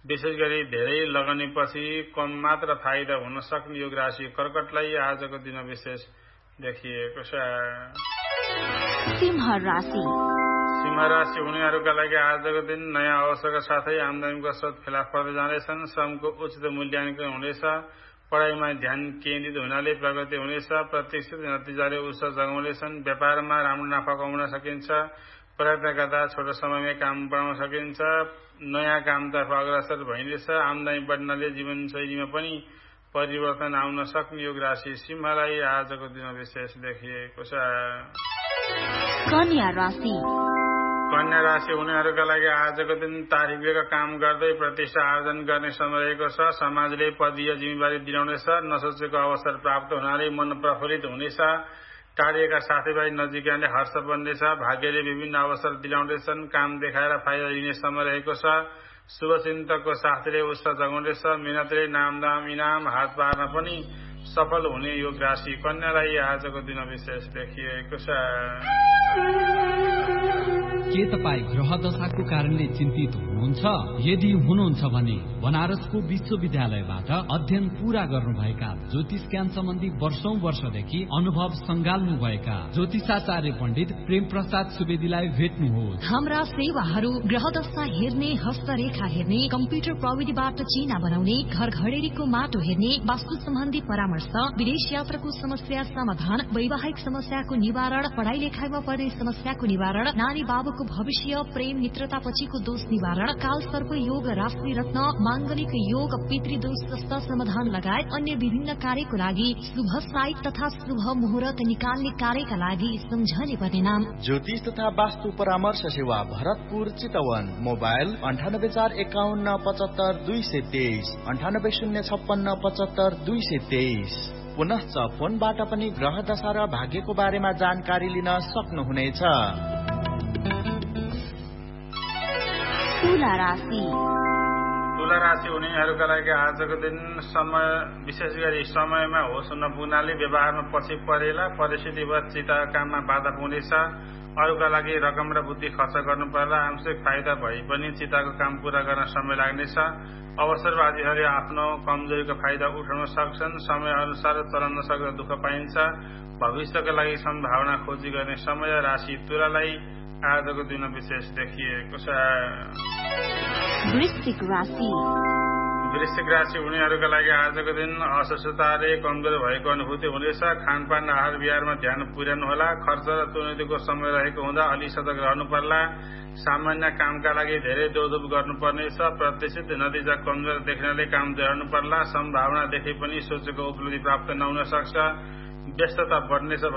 विशेष गरी धेरै लगानीपछि कम मात्र फाइदा हुन सक्ने योग राशि कर्कटलाई आजको दिन विशेष देखिएको छ। सिंह राशि हुनेहरूका लागि आजको दिन नयाँ अवसरका साथै आमदानीको स्रोत फेला पर्दै जाँदैछन्। श्रमको उचित मूल्याङ्कन हुनेछ। पढाइमा ध्यान केन्द्रित हुनाले प्रगति हुनेछ। प्रतीक्षित नतिजाले उत्साह जगाउनेछन्। व्यापारमा राम्रो नाफा कमाउन सकिन्छ। प्रयत्न गर्दा छोटो समयमै काम बढाउन सकिन्छ। नयाँ कामतर्फ अग्रसर भइनेछ। आमदानी बढ्नाले जीवनशैलीमा पनि परिवर्तन आउन सक्ने योग राशि सिंहलाई आजको दिन विशेष देखिएको छ। कन्या राशि हुनेहरूका लागि आजको दिन तारिफका काम गर्दै प्रतिष्ठा आर्जन गर्ने समय रहेको छ। समाजले पदीय जिम्मेवारी दिलाउनेछ। नसोचेको अवसर प्राप्त हुनाले मन प्रफुल्लित हुनेछ। कार्यका साथीभाइ नजिकैले हर्ष बन्नेछ। भाग्यले विभिन्न अवसर दिलाउँदैछन्। काम देखाएर फाइदा लिने समय रहेको छ। शुभचिन्तकको साथीले उत्साह जगाउनेछ। मेहनतले नामदाम इनाम हात पार्न पनि सफल हुने योग राशि कन्यालाई आजको दिन विशेष देखिएको छ। के तपाईँ ग्रह दशाको कारणले चिन्तित हुनुहुन्छ? यदि हुनुहुन्छ भने बनारसको विश्वविद्यालयबाट अध्ययन पूरा गर्नुभएका ज्योतिष ज्ञान सम्बन्धी वर्षौं वर्षदेखि अनुभव संगाल्नुभएका ज्योतिषाचार्य पण्डित प्रेम प्रसाद सुवेदीलाई भेट्नुहोस्। हाम्रा सेवाहरू ग्रह दशा हेर्ने, हस्तरेखा हेर्ने, कम्प्युटर प्रविधिबाट चिना बनाउने, घर घडेरीको माटो हेर्ने, वास्तु सम्बन्धी परामर्श, विदेश यात्राको समस्या समाधान, वैवाहिक समस्याको निवारण, पढाइ लेखाइमा पर्ने समस्याको निवारण, नानी बाबुको भविष्य, प्रेम मित्रता पछिको दोष निवारण, काल सर्प योग, राशि रत्न, मांगलिक योग, पितृदोष जस्ता समाधान लगायत अन्य विभिन्न कार्यको लागि शुभ साइट तथा शुभ मुहूर्त निकाल्ने कार्यका लागि सम्झने पर्ने नाम ज्योतिष तथा वास्तु परामर्श सेवा भरतपुर चितवन। मोबाइल 9841575223 9806575223। पुनश्च फोनबाट पनि ग्रह दशा र भाग्यको बारेमा जानकारी लिन सक्नुहुनेछ। तुला राशि हुनेहरूका लागि आजको दिन समय विशेष गरी समयमा होस नपुग्नाले व्यवहारमा पछि परेला। परिस्थितिवश चिताका काममा बाधा पुग्नेछ। अरूका लागि रकम र बुद्धि खर्च गर्नु पर्ला। आंशिक फाइदा भए पनि चिताको काम पूरा गर्न समय लाग्नेछ। अवसरवादीहरूले आफ्नो कमजोरीको फाइदा उठाउन सक्छन्। समय अनुसार चलन नसक्दा दुःख पाइन्छ। भविष्यका लागि सम्भावना खोजी गर्ने समय राशि तुलालाई आजको दिन विशेष देखिएको छ। वृश्चिक राशि हुनेहरूका लागि आजको दिन अस्वस्थताले कमजोर भएको अनुभूति हुनेछ। खानपान आहार विहारमा ध्यान पुर्याउनु होला। खर्च र चुनौतीको समय रहेको हुँदा अलि सतर्क रहनु पर्ला। सामान्य कामका लागि धेरै दौडधुप गर्नुपर्नेछ। प्रतिष्ठित नतिजा कमजोर देख्नाले काम जोड्नु पर्ला। सम्भावना देखे पनि सोचेको उपलब्धि प्राप्त नहुन सक्छ। व्यस्तता बढ्नेछ।